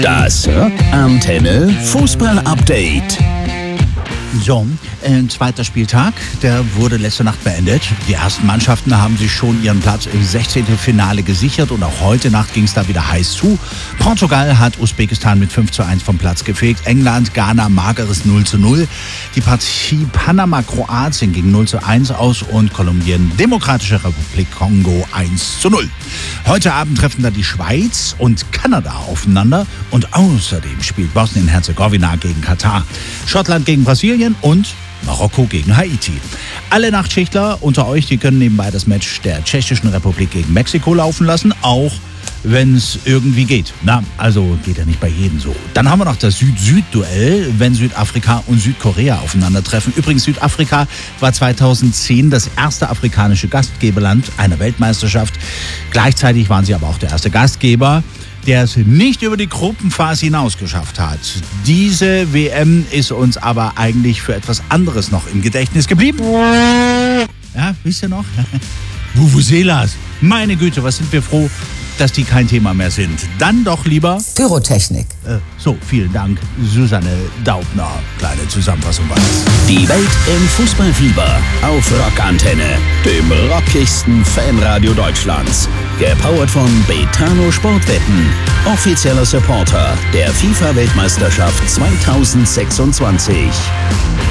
Das Rockantenne Fußball-Update. So, zweiter Spieltag, der wurde letzte Nacht beendet. Die ersten Mannschaften haben sich schon ihren Platz im 16. Finale gesichert und auch heute Nacht ging es da wieder heiß zu. Portugal hat Usbekistan mit 5:1 vom Platz gefegt. England, Ghana, mageres 0:0. Die Partie Panama-Kroatien ging 0:1 aus und Kolumbien, Demokratische Republik Kongo 1:0. Heute Abend treffen da die Schweiz und Kanada aufeinander und außerdem spielt Bosnien-Herzegowina gegen Katar, Schottland gegen Brasilien und Marokko gegen Haiti. Alle Nachtschichtler unter euch, die können nebenbei das Match der Tschechischen Republik gegen Mexiko laufen lassen, auch wenn es irgendwie geht. Na, also geht ja nicht bei jedem so. Dann haben wir noch das Süd-Süd-Duell, wenn Südafrika und Südkorea aufeinandertreffen. Übrigens, Südafrika war 2010 das erste afrikanische Gastgeberland einer Weltmeisterschaft. Gleichzeitig waren sie aber auch der erste Gastgeber, der es nicht über die Gruppenphase hinaus geschafft hat. Diese WM ist uns aber eigentlich für etwas anderes noch im Gedächtnis geblieben. Ja, wisst ihr noch? Vuvuzelas. Meine Güte, was sind wir froh, dass die kein Thema mehr sind. Dann doch lieber Pyrotechnik. So, vielen Dank, Susanne Daubner. Kleine Zusammenfassung war das. Die Welt im Fußballfieber auf Rockantenne, dem rockigsten Fanradio Deutschlands. Gepowert von Betano Sportwetten, offizieller Supporter der FIFA-Weltmeisterschaft 2026.